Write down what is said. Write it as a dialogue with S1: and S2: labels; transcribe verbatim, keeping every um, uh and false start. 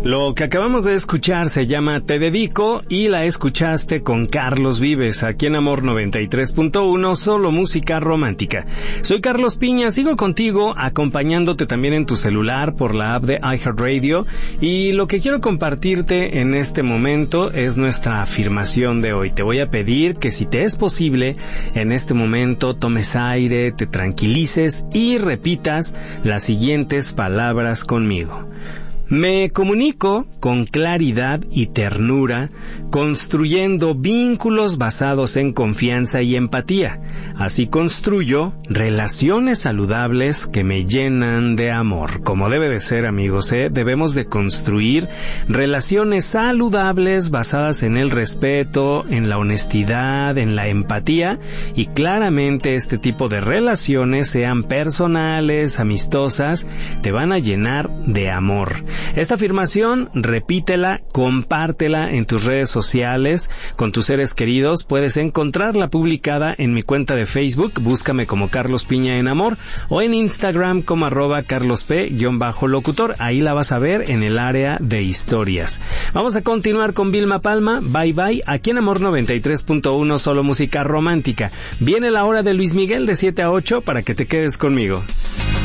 S1: Lo que acabamos de escuchar se llama Te Dedico y la escuchaste con Carlos Vives, aquí en Amor noventa y tres punto uno, solo música romántica. Soy Carlos Piña, sigo contigo acompañándote también en tu celular por la app de iHeartRadio, y lo que quiero compartirte en este momento es nuestra afirmación de hoy. Te voy a pedir que, si te es posible, en este momento tomes aire, te tranquilices y repitas las siguientes palabras conmigo. Me comunico con claridad y ternura, construyendo vínculos basados en confianza y empatía. Así construyo relaciones saludables que me llenan de amor. Como debe de ser, amigos, ¿eh? Debemos de construir relaciones saludables basadas en el respeto, en la honestidad, en la empatía, y claramente este tipo de relaciones, sean personales, amistosas, te van a llenar de amor. Esta afirmación, repítela, compártela en tus redes sociales con tus seres queridos. Puedes encontrarla publicada en mi cuenta de Facebook, búscame como Carlos Piña en Amor, o en Instagram como arroba carlosp-locutor. Ahí la vas a ver en el área de historias. Vamos a continuar con Vilma Palma, Bye Bye, aquí en Amor noventa y tres punto uno, solo música romántica. Viene la hora de Luis Miguel de siete a ocho para que te quedes conmigo.